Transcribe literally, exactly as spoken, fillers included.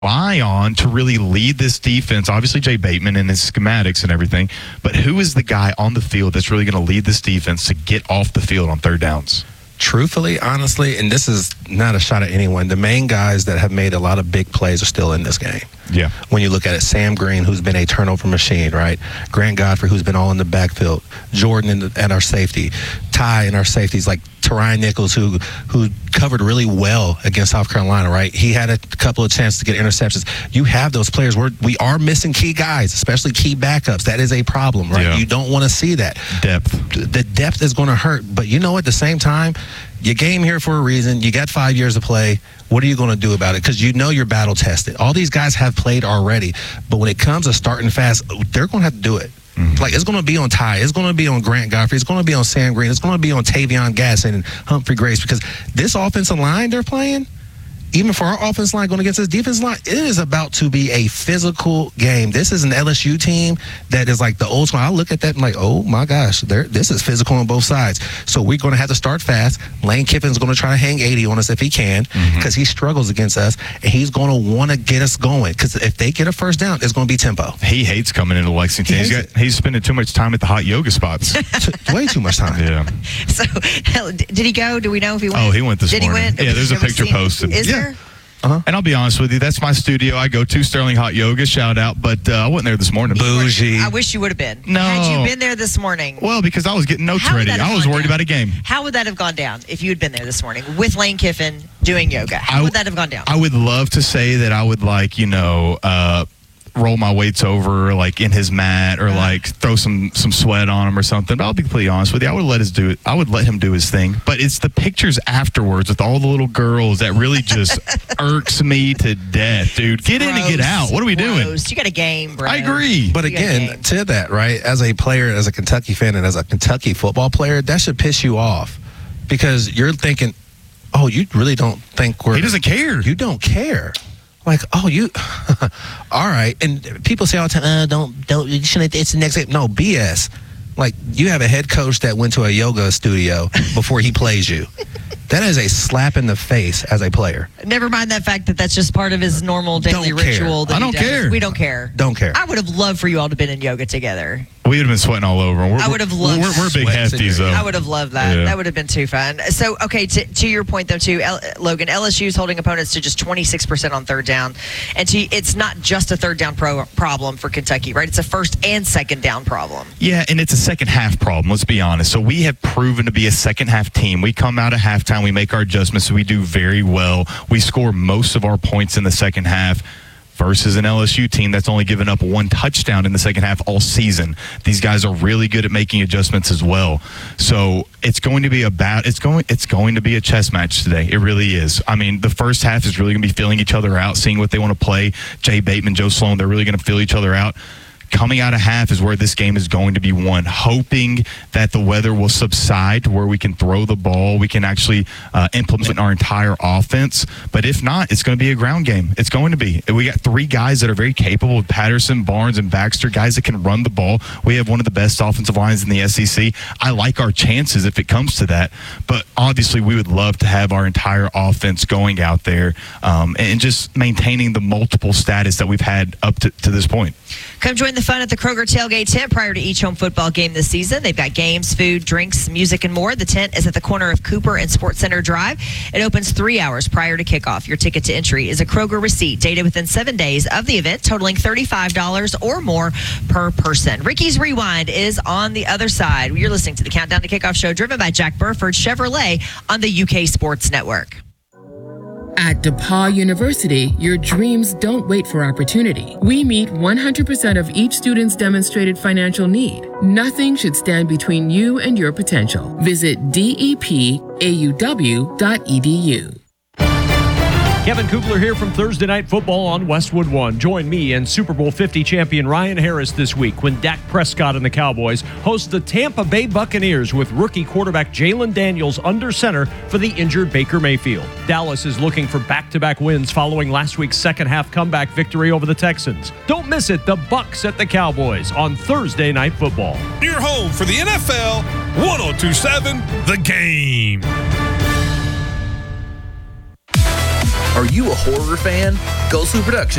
rely on to really lead this defense? Obviously, Jay Bateman and his schematics and everything, but who is the guy on the field that's really going to lead this defense to get off the field on third downs? Truthfully, honestly, and this is not a shot at anyone, the main guys that have made a lot of big plays are still in this game. Yeah. When you look at it, Sam Green, who's been a turnover machine, right? Grant Godfrey, who's been all in the backfield. Jordan in the, at our safety. Ty in our safeties, like Tyrion Nichols, who who covered really well against South Carolina, right? He had a couple of chances to get interceptions. You have those players where we are missing key guys, especially key backups. That is a problem, right? Yeah. You don't want to see that. Depth. The depth is going to hurt. But you know, at the same time, you came here for a reason. You got five years to play. What are you going to do about it? Because you know you're battle tested. All these guys have played already. But when it comes to starting fast, they're going to have to do it. Mm-hmm. Like, it's going to be on Ty. It's going to be on Grant Godfrey. It's going to be on Sam Green. It's going to be on Tavion Gasson and Humphrey Grace, because this offensive line they're playing, even for our offensive line going against this defensive line, it is about to be a physical game. This is an L S U team that is like the old school. I look at that and like, oh my gosh, this is physical on both sides. So we're going to have to start fast. Lane Kiffin's going to try to hang eighty on us if he can, because mm-hmm. he struggles against us, and he's going to want to get us going, because if they get a first down, it's going to be tempo. He hates coming into Lexington. He he's, got, he's spending too much time at the hot yoga spots. Way too much time. Yeah. So, did he go? Do we know if he went? Oh, he went this did morning. He went? Yeah, there's a picture posted. Is yeah. there? Uh-huh. And I'll be honest with you, that's my studio. I go to Sterling Hot Yoga, shout out, but uh, I wasn't there this morning. Bougie. I wish you would have been. No. Had you been there this morning? Well, because I was getting notes How ready. I was worried down? about a game. How would that have gone down if you had been there this morning with Lane Kiffin doing yoga? How I, would that have gone down? I would love to say that I would, like, you know, uh, roll my weights over, like, in his mat, or, uh-huh. like, throw some some sweat on him or something. But I'll be completely honest with you. I would let his do it. I would let him do his thing. But it's the pictures afterwards with all the little girls that really just irks me to death, dude. Get Gross. in and get out. What are we Gross. doing? You got a game, bro. I agree. But again, to that, right, as a player, as a Kentucky fan, and as a Kentucky football player, that should piss you off, because you're thinking, oh, you really don't think we're... He doesn't care. You don't care. Like, oh, you, all right. And people say all the time, uh, don't, don't, you shouldn't, it's the next game. No, B S. Like, you have a head coach that went to a yoga studio before he plays you. That is a slap in the face as a player. Never mind that fact that that's just part of his normal daily Don't care. ritual. That I he don't does. care. We don't care. Don't care. I would have loved for you all to have been in yoga together. We would have been sweating all over. We're, I would have loved We're, we're big sweats in hefties, your- though. I would have loved that. Yeah. That would have been too fun. So, okay, to, to your point, though, too, L- Logan, L S U is holding opponents to just twenty-six percent on third down. And to, it's not just a third down pro- problem for Kentucky, right? It's a first and second down problem. Yeah, and it's a second half problem, let's be honest. So we have proven to be a second half team. We come out of halftime, we make our adjustments, so we do very well. We score most of our points in the second half, versus an L S U team that's only given up one touchdown in the second half all season. These guys are really good at making adjustments as well. So it's going to be a bad, it's going it's going to be a chess match today. It really is. I mean, the first half is really going to be feeling each other out, seeing what they want to play. Jay Bateman, Joe Sloan, they're really going to feel each other out. Coming out of half is where this game is going to be won, hoping that the weather will subside to where we can throw the ball, we can actually uh, implement our entire offense. But if not, it's going to be a ground game. It's going to be. We got three guys that are very capable, Patterson, Barnes, and Baxter, guys that can run the ball. We have one of the best offensive lines in the S E C. I like our chances if it comes to that. But obviously, we would love to have our entire offense going out there um, and just maintaining the multiple status that we've had up to, to this point. Come join the fun at the Kroger Tailgate Tent prior to each home football game this season. They've got games, food, drinks, music, and more. The tent is at the corner of Cooper and Sports Center Drive. It opens three hours prior to kickoff. Your ticket to entry is a Kroger receipt dated within seven days of the event, totaling thirty-five dollars or more per person. Ricky's Rewind is on the other side. You're listening to the Countdown to Kickoff show driven by Jack Burford Chevrolet on the U K Sports Network. At DePauw University, your dreams don't wait for opportunity. We meet one hundred percent of each student's demonstrated financial need. Nothing should stand between you and your potential. Visit D E P A U W dot E D U. Kevin Kugler here from Thursday Night Football on Westwood One. Join me and Super Bowl fifty champion Ryan Harris this week when Dak Prescott and the Cowboys host the Tampa Bay Buccaneers with rookie quarterback Jalen Daniels under center for the injured Baker Mayfield. Dallas is looking for back-to-back wins following last week's second-half comeback victory over the Texans. Don't miss it, the Bucs at the Cowboys on Thursday Night Football. Your home for the N F L, one oh two point seven The Game. Are you a horror fan? Go Slew Productions